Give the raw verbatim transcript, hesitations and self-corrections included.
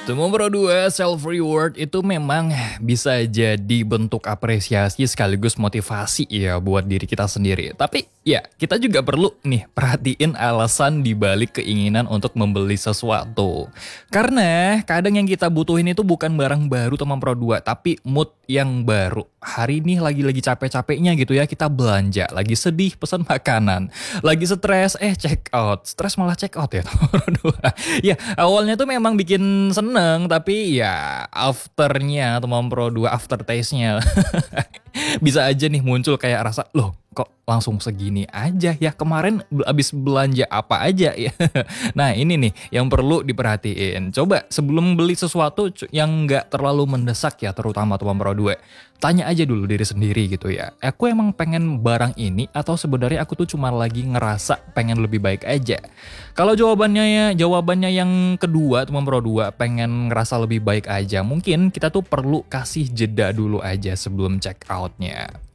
Teman Pro dua self reward itu memang bisa jadi bentuk apresiasi sekaligus motivasi ya buat diri kita sendiri. Tapi ya kita juga perlu nih perhatiin alasan dibalik keinginan untuk membeli sesuatu. Karena kadang yang kita butuhin itu bukan barang baru teman Pro dua, tapi mood yang baru. Hari ini lagi-lagi capek-capeknya gitu ya kita belanja, lagi sedih pesan makanan, lagi stres eh check out, stres malah check out ya teman Pro dua. Ya awalnya tuh memang bikin seneng, tapi ya afternya teman Pro dua, after taste-nya bisa aja nih muncul kayak rasa loh kok langsung segini aja ya, kemarin abis belanja apa aja ya. Nah ini nih yang perlu diperhatiin. Coba sebelum beli sesuatu yang nggak terlalu mendesak ya, terutama teman Pro dua, tanya aja dulu diri sendiri gitu ya, aku emang pengen barang ini atau sebenarnya aku tuh cuma lagi ngerasa pengen lebih baik aja. Kalau jawabannya ya jawabannya yang kedua teman Pro dua, pengen ngerasa lebih baik aja, mungkin kita tuh perlu kasih jeda dulu aja sebelum check outnya.